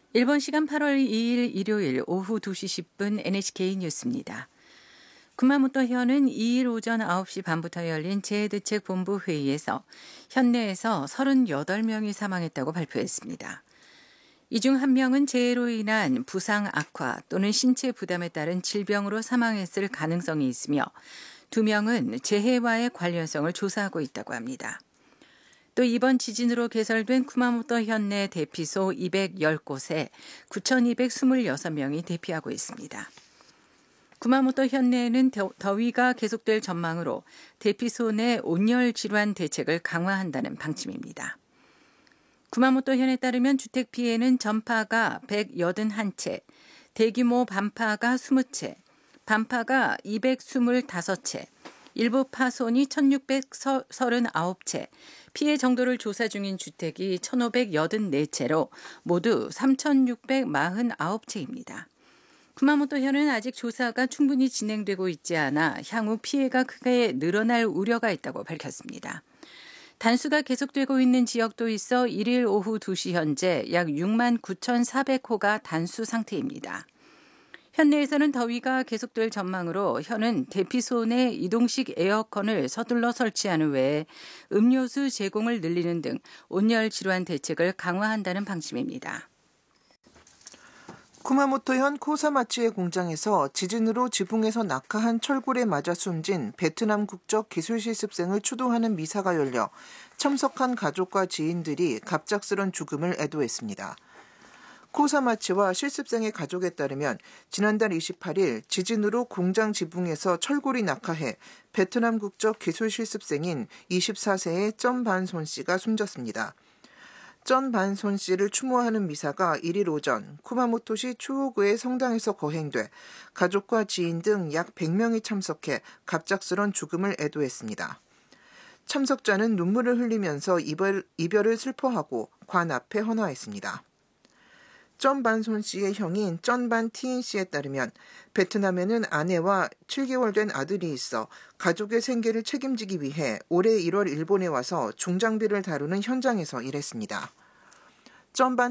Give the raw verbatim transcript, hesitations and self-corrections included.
일본 시간 팔월 이일 일요일 오후 두 시 십 분 엔에이치케이 뉴스입니다. 구마모토현은 이일 오전 아홉 시 반부터 열린 재해대책본부 회의에서 현내에서 서른여덟 명이 사망했다고 발표했습니다. 이 중 한 명은 재해로 인한 부상 악화 또는 신체 부담에 따른 질병으로 사망했을 가능성이 있으며 두 명은 재해와의 관련성을 조사하고 있다고 합니다. 또 이번 지진으로 개설된 쿠마모토 현내 대피소 이백십 곳에 구천이백이십육 명이 대피하고 있습니다. 구마모토 현내에는 더위가 계속될 전망으로 대피소 내 온열 질환 대책을 강화한다는 방침입니다. 구마모토 현에 따르면 주택 피해는 전파가 백팔십일 채, 대규모 반파가 이십 채, 반파가 이백이십오 채, 일부 파손이 천육백삼십구 채, 피해 정도를 조사 중인 주택이 천오백팔십사 채로 모두 삼천육백사십구 채입니다. 구마모토현은 아직 조사가 충분히 진행되고 있지 않아 향후 피해가 크게 늘어날 우려가 있다고 밝혔습니다. 단수가 계속되고 있는 지역도 있어 일일 오후 두 시 현재 약 육만 구천사백 호가 단수 상태입니다. 현내에서는 더위가 계속될 전망으로 현은 대피소 내 이동식 에어컨을 서둘러 설치하는 외에 음료수 제공을 늘리는 등 온열 질환 대책을 강화한다는 방침입니다. 쿠마모토현 코사마치의 공장에서 지진으로 지붕에서 낙하한 철골에 맞아 숨진 베트남 국적 기술실습생을 추도하는 미사가 열려 참석한 가족과 지인들이 갑작스런 죽음을 애도했습니다. 코사마치와 실습생의 가족에 따르면 지난달 이십팔일 지진으로 공장 지붕에서 철골이 낙하해 베트남 국적 기술실습생인 이십사 세의 쩐반손 씨가 숨졌습니다. 쩐반손 씨를 추모하는 미사가 일일 오전 쿠마모토시 추오구의 성당에서 거행돼 가족과 지인 등 약 백 명이 참석해 갑작스런 죽음을 애도했습니다. 참석자는 눈물을 흘리면서 이별, 이별을 슬퍼하고 관 앞에 헌화했습니다. 쩐반손 씨의 형인 쩐반 티인 씨에 따르면 베트남에는 아내와 칠 개월 된 아들이 있어 가족의 생계를 책임지기 위해 올해 일월 일본에 와서 중장비를 다루는 현장에서 일했습니다. 쩐반